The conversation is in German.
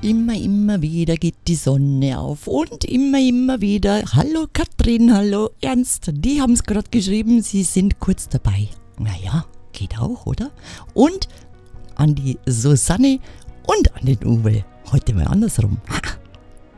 Immer wieder geht die Sonne auf und immer wieder. Hallo Katrin, hallo Ernst. Die haben es gerade geschrieben, sie sind kurz dabei. Naja, geht auch, oder? Und an die Susanne und an den Uwe. Heute mal andersrum.